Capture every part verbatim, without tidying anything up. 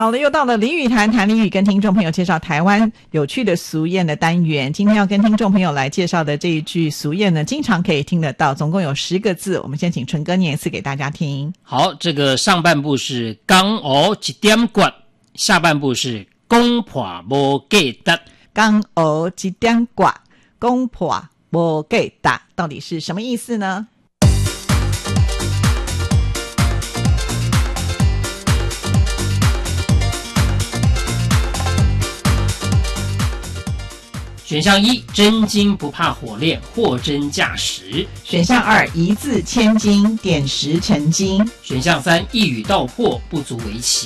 好了，又到了俚语谈，谈俚语，跟听众朋友介绍台湾有趣的俗谚的单元。今天要跟听众朋友来介绍的这一句俗谚呢，经常可以听得到，总共有十个字。我们先请纯哥念一次给大家听。 好，这个上半部是刚学一点骨，下半部是讲破无价值。 刚学一点骨，讲破无价值，到底是什么意思呢？ 选项一，真金不怕火炼，货真价实。 选项二，一字千金，点石成金。 选项三，一语道破，不足为奇。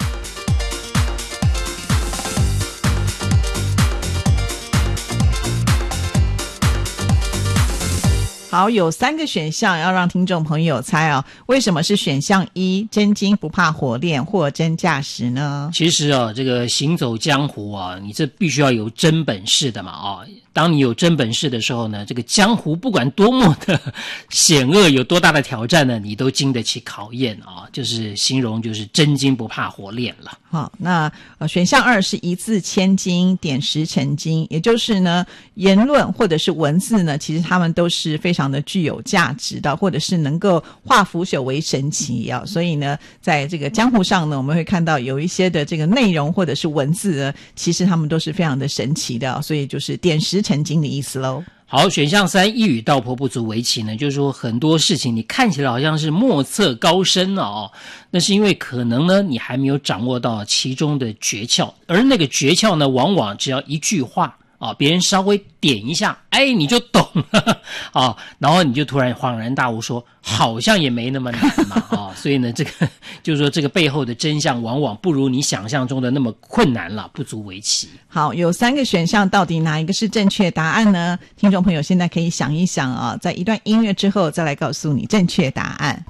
好，有三个选项要让听众朋友猜哦，为什么是选项一，真金不怕火炼，货真价实呢？ 其实啊，这个行走江湖啊，你这必须要有真本事的嘛啊！当你有真本事的时候呢，这个江湖不管多么的险恶，有多大的挑战呢，你都经得起考验啊！就是形容就是真金不怕火炼了。 好，那呃选项二是一字千金，点石成金，也就是呢言论或者是文字呢，其实他们都是非常的具有价值的，或者是能够化腐朽为神奇啊。所以呢，在这个江湖上呢，我们会看到有一些的这个内容或者是文字呢，其实他们都是非常的神奇的，所以就是点石成金的意思咯。 好，选项三，一语道破不足为奇呢，就是说很多事情你看起来好像是莫测高深哦，那是因为可能呢你还没有掌握到其中的诀窍，而那个诀窍呢，往往只要一句话啊，别人稍微点一下，哎，你就懂了啊，然后你就突然恍然大悟说，好像也没那么难嘛啊，所以呢，这个就是说这个背后的真相往往不如你想象中的那么困难了，不足为奇。 好，有三个选项，到底哪一个是正确答案呢？听众朋友现在可以想一想啊，在一段音乐之后再来告诉你正确答案。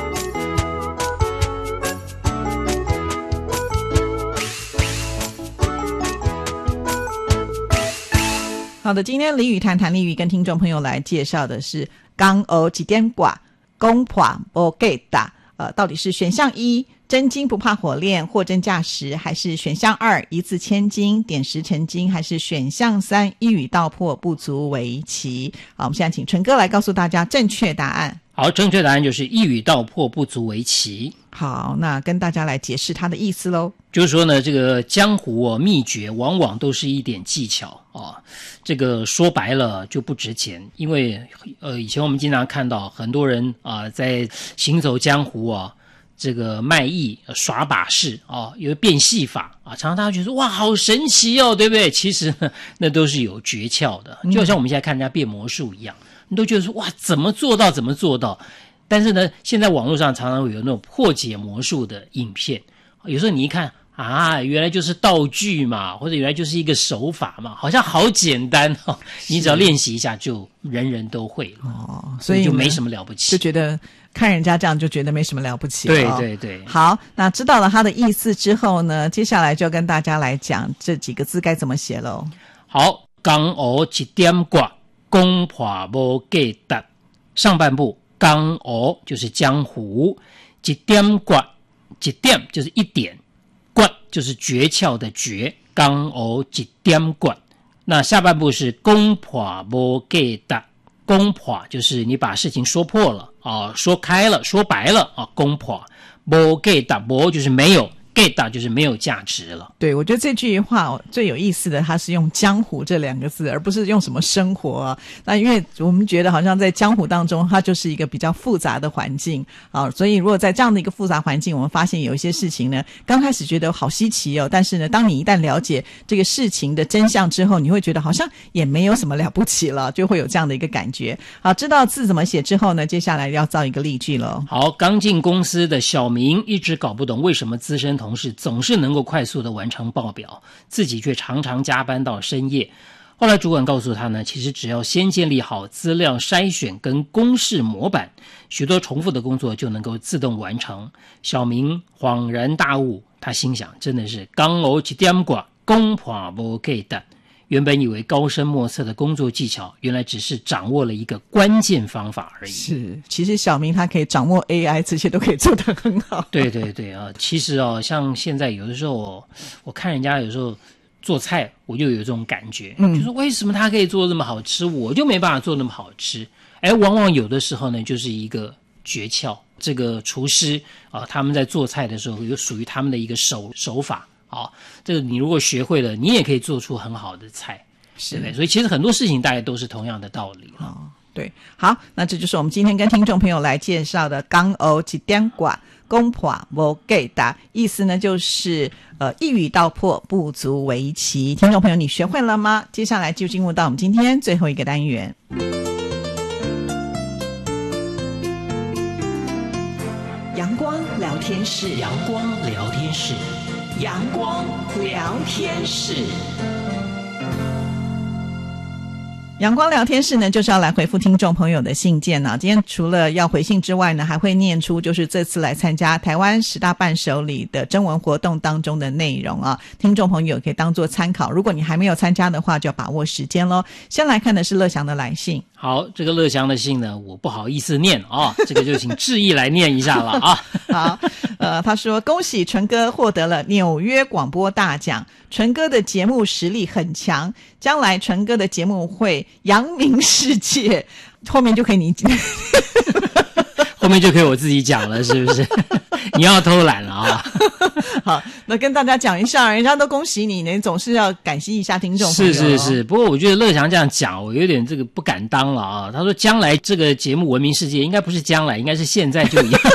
好的，今天俚语谈谈俚语跟听众朋友来介绍的是刚学一点骨，讲破无价值。呃，到底是选项一，真金不怕火炼，货真价实，还是选项二，一字千金，点石成金，还是选项三，一语道破，不足为奇？好，我们现在请纯哥来告诉大家正确答案。 好，正确答案就是一语道破，不足为奇。 好，那跟大家来解释它的意思咯。 就是说呢，这个江湖哦，秘诀往往都是一点技巧啊，这个说白了就不值钱，因为呃，以前我们经常看到很多人啊，在行走江湖啊，这个卖艺耍把式啊，有变戏法啊，常常大家觉得说哇，好神奇哦，对不对？其实呢，那都是有诀窍的，就好像我们现在看人家变魔术一样，你都觉得说哇，怎么做到，怎么做到？但是呢，现在网络上常常会有那种破解魔术的影片，有时候你一看啊，原来就是道具嘛，或者原来就是一个手法嘛，好像好简单哦，你只要练习一下就人人都会了哦，所以就没什么了不起， 就觉得看人家这样就觉得没什么了不起了。 对对对。 好，那知道了它的意思之后呢，接下来就跟大家来讲这几个字该怎么写咯。 好，刚学一点骨，讲破无价值。上半部刚学就是江湖，一点骨，一点就是一点，骨就是诀窍的诀，刚学一点骨。那下半部是讲破无价值，讲破就是你把事情说破了啊，说开了，说白了啊，讲破无价值，无就是没有，价值就是没有价值了。 对，我觉得这句话最有意思的，它是用江湖这两个字，而不是用什么生活啊。那因为我们觉得好像在江湖当中，它就是一个比较复杂的环境啊，所以如果在这样的一个复杂环境，我们发现有一些事情呢，刚开始觉得好稀奇哦，但是呢，当你一旦了解这个事情的真相之后，你会觉得好像也没有什么了不起了，就会有这样的一个感觉。好，知道字怎么写之后呢，接下来要造一个例句了。 好，刚进公司的小明一直搞不懂为什么资深同事总是能够快速的完成报表，自己却常常加班到深夜。后来主管告诉他呢，其实只要先建立好资料筛选跟公式模板，许多重复的工作就能够自动完成。小明恍然大悟，他心想，真的是刚学一点骨，讲破无价值。 原本以为高深莫测的工作技巧，原来只是掌握了一个关键方法而已。 是，其实小明他可以掌握 A I， 这些都可以做得很好。 对对对啊，其实哦，像现在有的时候我，我看人家有时候做菜，我就有这种感觉，嗯，就是为什么他可以做那么好吃，我就没办法做那么好吃。哎，往往有的时候呢，就是一个诀窍。这个厨师啊，他们在做菜的时候有属于他们的一个手手法。好，这个你如果学会了，你也可以做出很好的菜，对不对？所以其实很多事情大概都是同样的道理。 哦，对，好，那这就是我们今天跟听众朋友来介绍的港澳一点卦公婆无给答，意思呢就是呃一语道破，不足为奇。听众朋友，你学会了吗？接下来就进入到我们今天最后一个单元。阳光聊天室， 阳光聊天室， 阳光聊天室。阳光聊天室呢，就是要来回复听众朋友的信件呢、啊。今天除了要回信之外呢，还会念出就是这次来参加台湾十大伴手礼的征文活动当中的内容啊。听众朋友可以当做参考，如果你还没有参加的话，就要把握时间咯。先来看的是乐祥的来信。 好，这个乐祥的信呢，我不好意思念啊，这个就请志毅来念一下了啊。 好，呃，他说恭喜纯哥获得了纽约广播大奖，纯哥的节目实力很强，将来纯哥的节目会扬名世界。后面就可以你后面就可以我自己讲了，是不是？你要偷懒了啊？ 好，那跟大家讲一下，人家都恭喜你，你总是要感谢一下听众朋友。 是是是，不过我觉得乐祥这样讲，我有点这个不敢当了啊。他说将来这个节目闻名世界，应该不是将来，应该是现在就一样。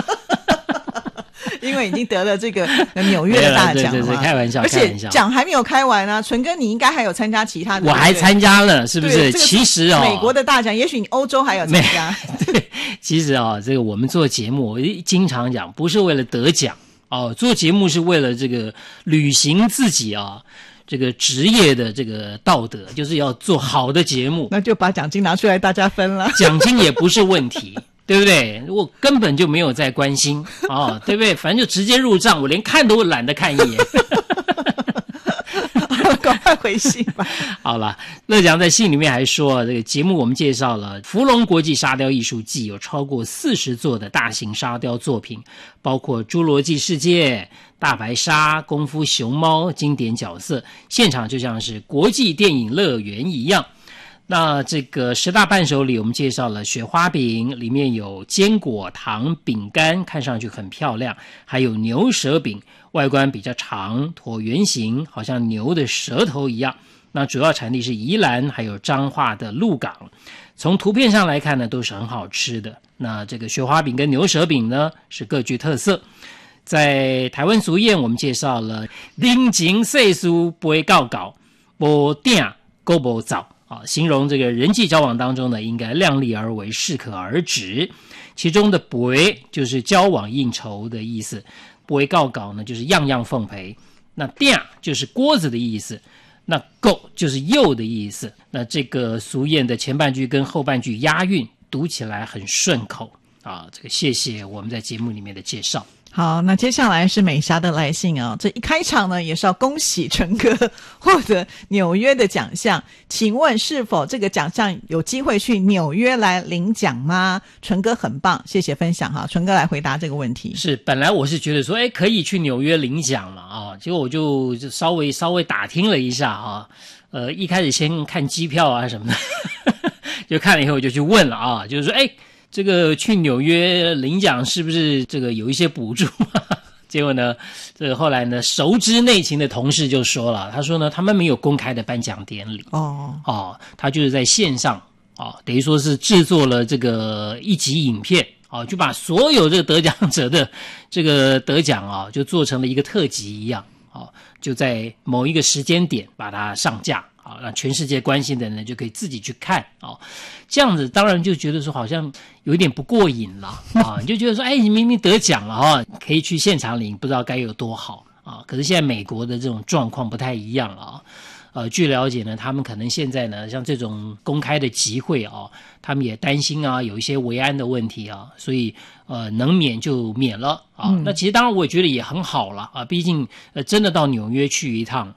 因为已经得了这个纽约的大奖了， 对对对，开玩笑， 而且奖还没有开完啊。纯哥，你应该还有参加其他的， 我还参加了，是不是？ 这个、 其实哦， 美国的大奖，也许你欧洲还有参加。 对，其实啊、哦，这个我们做节目，我经常讲，不是为了得奖哦，做节目是为了这个履行自己啊。这个职业的这个道德，就是要做好的节目， 那就把奖金拿出来大家分了。 奖金也不是问题，对不对？我根本就没有在关心啊、哦，对不对？反正就直接入账，我连看都懒得看一眼。 赶快回信吧。 好了，乐祥在信里面还说，这个节目我们介绍了福隆国际沙雕艺术季，有超过四十座的大型沙雕作品，包括侏罗纪世界、大白鲨、功夫熊猫经典角色，现场就像是国际电影乐园一样。那这个十大伴手礼我们介绍了雪花饼，里面有坚果糖饼干，看上去很漂亮，还有牛舌饼，外观比较长，椭圆形，好像牛的舌头一样。那主要产地是宜兰还有彰化的鹿港，从图片上来看呢，都是很好吃的。那这个雪花饼跟牛舌饼呢是各具特色。在台湾俗谚我们介绍了人情世事不会告告，无定够不早啊，形容这个人际交往当中呢，应该量力而为，适可而止。其中的不会就是交往应酬的意思，不会告告呢就是样样奉陪。那定就是锅子的意思，那够就是又的意思。那这个俗谚的前半句跟后半句押韵，读起来很顺口啊。这个谢谢我们在节目里面的介绍。 好，那接下来是美霞的来信啊、哦。这一开场呢，也是要恭喜纯哥获得纽约的奖项。请问是否这个奖项有机会去纽约来领奖吗？纯哥很棒，谢谢分享哈。纯哥来回答这个问题。 是，本来我是觉得说，哎，可以去纽约领奖了啊，结果我就就稍微稍微打听了一下啊，呃，一开始先看机票啊什么的，就看了以后我就去问了啊，就是说，哎。这个去纽约领奖是不是这个有一些补助？结果呢，这个后来呢，熟知内情的同事就说了，他说呢，他们没有公开的颁奖典礼哦哦，他就是在线上哦，等于说是制作了这个一集影片哦，就把所有这个得奖者的这个得奖啊、哦，就做成了一个特辑一样哦，就在某一个时间点把它上架。啊，让全世界关心的人就可以自己去看哦，这样子当然就觉得说好像有一点不过瘾了啊，你就觉得说，哎，你明明得奖了哈、哦，可以去现场领，不知道该有多好啊。可是现在美国的这种状况不太一样了啊。呃，据了解呢，他们可能现在呢，像这种公开的集会啊，他们也担心啊，有一些维安的问题啊，所以呃，能免就免了啊。嗯、那其实当然我也觉得也很好了啊，毕竟呃，真的到纽约去一趟。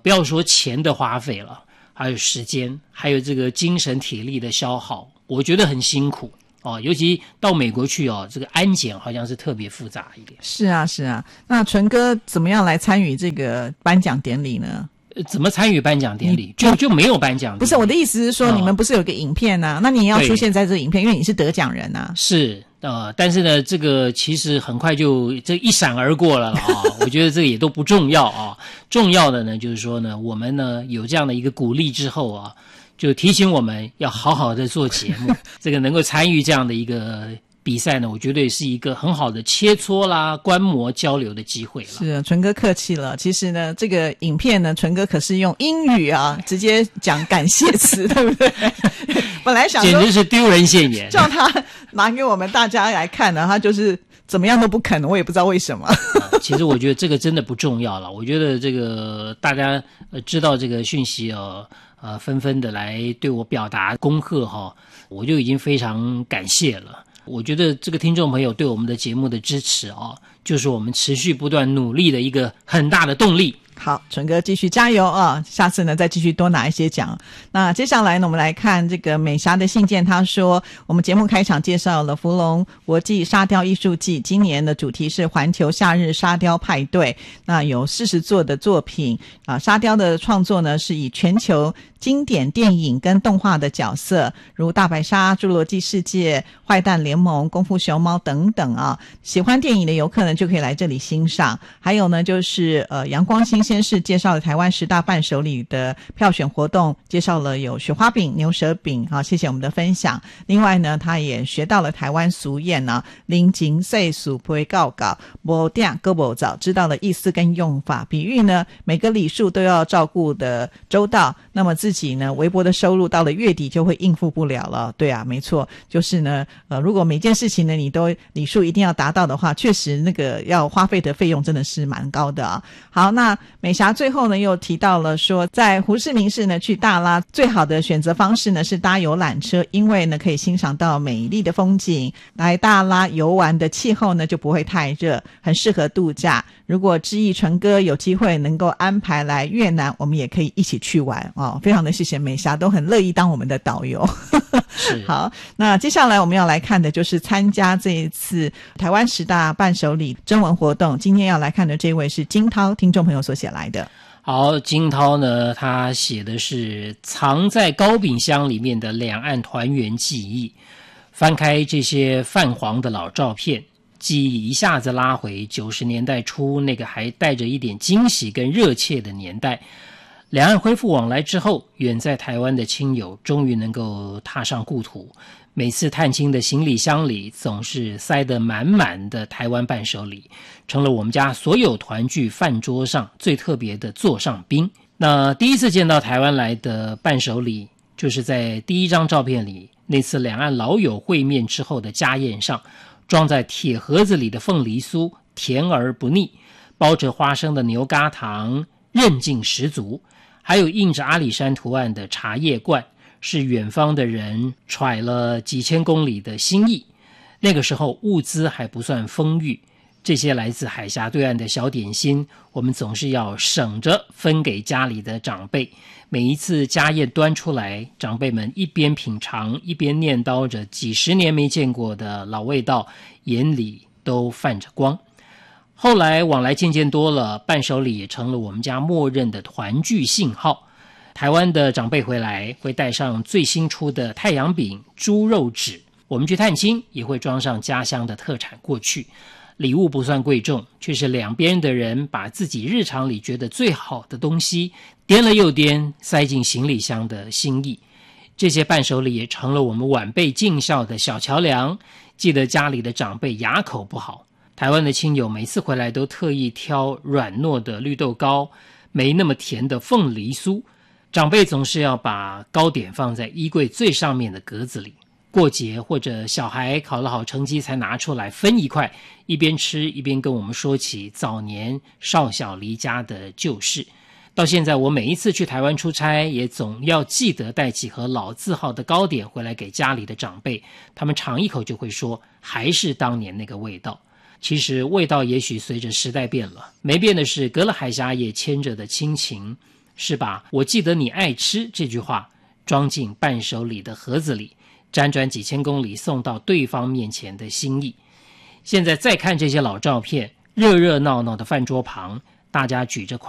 不要说钱的花费了，还有时间，还有这个精神体力的消耗，我觉得很辛苦哦。尤其到美国去哦，这个安检好像是特别复杂一点。 是啊是啊，那纯哥怎么样来参与这个颁奖典礼呢？ 怎么参与颁奖典礼？就就没有颁奖典礼。 不是，我的意思是说， 哦、 你们不是有个影片啊？那你也要出现在这个影片，因为你是得奖人啊。 是呃，但是呢，这个其实很快就这一闪而过了啊。我觉得这个也都不重要啊。重要的呢，就是说呢，我们呢有这样的一个鼓励之后啊，就提醒我们要好好的做节目。这个能够参与这样的一个比赛呢，我觉得是一个很好的切磋啦、观摩交流的机会了。 是啊，纯哥客气了。其实呢，这个影片呢，纯哥可是用英语啊，直接讲感谢词，对不对？本来想说简直是丢人现眼， 叫他拿给我们大家来看呢，他就是怎么样都不肯，我也不知道为什么。 啊、其实我觉得这个真的不重要了。我觉得这个大家呃知道这个讯息哦，呃纷纷的来对我表达恭贺哈、哦，我就已经非常感谢了。我觉得这个听众朋友对我们的节目的支持啊，就是我们持续不断努力的一个很大的动力。 好，纯哥继续加油啊！下次呢再继续多拿一些奖。那接下来呢，我们来看这个美霞的信件。她说，我们节目开场介绍了福隆国际沙雕艺术季，今年的主题是环球夏日沙雕派对。那有四十座的作品啊，沙雕的创作呢是以全球经典电影跟动画的角色，如大白鲨、侏罗纪世界、坏蛋联盟、功夫熊猫等等啊。喜欢电影的游客呢就可以来这里欣赏。还有呢就是呃阳光新鲜是介绍了台湾十大伴手礼的票选活动，介绍了有雪花饼、牛舌饼，好，谢谢我们的分享。另外呢，他也学到了台湾俗谚呢，零斤岁数不会告告，无定胳膊早，知道了意思跟用法。比喻呢，每个礼数都要照顾的周到，那么自己呢，微薄的收入到了月底就会应付不了了。对啊，没错，就是呢，呃，如果每件事情呢你都礼数一定要达到的话，确实那个要花费的费用真的是蛮高的啊。好，那美霞最后呢又提到了说，在胡志明市呢去大拉最好的选择方式呢是搭游览车，因为呢可以欣赏到美丽的风景。来大拉游玩的气候呢就不会太热，很适合度假。如果知意纯哥有机会能够安排来越南，我们也可以一起去玩哦。非常的谢谢美霞，都很乐意当我们的导游。 是好，那接下来我们要来看的就是参加这一次台湾十大伴手礼征文活动。今天要来看的这位是金涛听众朋友所写来的。 好，金涛呢，他写的是藏在糕饼箱里面的两岸团圆记忆。翻开这些泛黄的老照片，记忆一下子拉回九十年代初那个还带着一点惊喜跟热切的年代。两岸恢复往来之后，远在台湾的亲友终于能够踏上故土。每次探亲的行李箱里总是塞得满满的台湾伴手礼，成了我们家所有团聚饭桌上最特别的座上宾。那第一次见到台湾来的伴手礼，就是在第一张照片里，那次两岸老友会面之后的家宴上，装在铁盒子里的凤梨酥甜而不腻，包着花生的牛轧糖韧劲十足，还有印着阿里山图案的茶叶罐，是远方的人揣了几千公里的心意。那个时候物资还不算丰裕，这些来自海峡对岸的小点心，我们总是要省着分给家里的长辈。每一次家宴端出来，长辈们一边品尝，一边念叨着几十年没见过的老味道，眼里都泛着光。后来往来渐渐多了，伴手礼也成了我们家默认的团聚信号。台湾的长辈回来会带上最新出的太阳饼、猪肉纸，我们去探亲也会装上家乡的特产过去。礼物不算贵重，却是两边的人把自己日常里觉得最好的东西掂了又掂，塞进行李箱的心意。这些伴手礼也成了我们晚辈尽孝的小桥梁。记得家里的长辈牙口不好，台湾的亲友每次回来都特意挑软糯的绿豆糕，没那么甜的凤梨酥。长辈总是要把糕点放在衣柜最上面的格子里，过节或者小孩考了好成绩才拿出来分一块，一边吃一边跟我们说起早年少小离家的旧事。到现在我每一次去台湾出差，也总要记得带几盒老字号的糕点回来给家里的长辈，他们尝一口就会说还是当年那个味道。其实味道也许随着时代变了，没变的是隔了海峡也牵着的亲情。 是把我记得你爱吃这句话装进伴手礼的盒子里，辗转几千公里送到对方面前的心意。现在再看这些老照片，热热闹闹的饭桌旁，大家举着筷